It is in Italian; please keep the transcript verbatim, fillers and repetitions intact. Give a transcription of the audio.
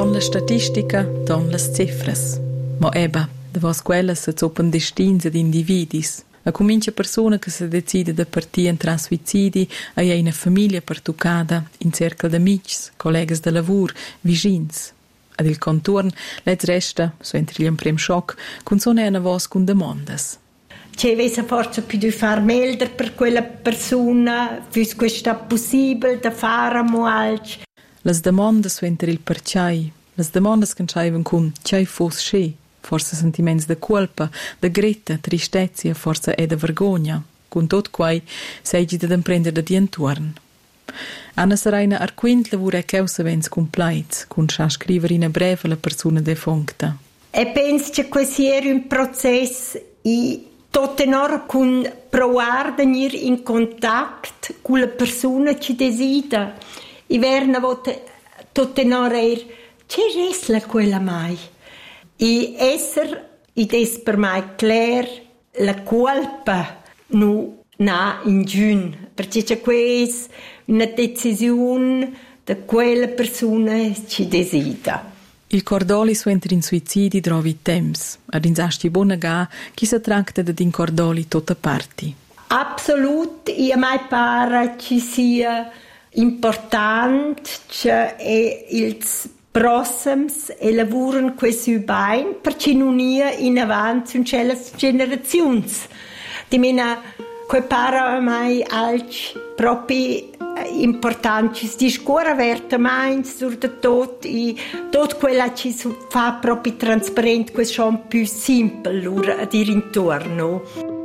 Ton la statistica, ton las cifras. Ma eba, da vos quellas se zoppen destins ed individis. A comincia persona che se decide da partir tra suicidi e ha una famiglia pertuccata in cerca d'amics, collegas de lavur, vicins. Ad il contorn, lez resta, so entri gli prem shock, con son una voz con demandas. C'è avesse forse più di far melder per quella persona, fis questa possibile da fare mo alc. Las demandas so entri il perciai, las demandas che c'aivan con c'ai fos sche, forse sentiments de colpa, de greta, tristezia, forse e de vergogna. Con tot quai, seigi da imprender da dientorn. Anna Saraina arquint lavura causa vens compleit, con scha scriver in a breve la persona defuncta. E penso che questo era un processo e tot enora con provare a venire in contatto con la persona che desidera. E verna volte tot enora er c'è resla quella mai. E essere ed es per me chiaro la colpa nu na in giun, perché c'è questa una decisione di quella persona che desidera. Il cordoli su entri in suicidi trovi temps, ad insasti buona ga chi si tratta di in cordoli tutte parti. Assolutamente, e a me pare ci sia importante che ils prossims e lavorano questo bene perché non è in avanti in quelle generazioni. Di mena, che pare a me alci proprio importante, di scuola verta mai sur de tot e tot quella ci fa proprio trasparente, questo è più semplice a dire intorno.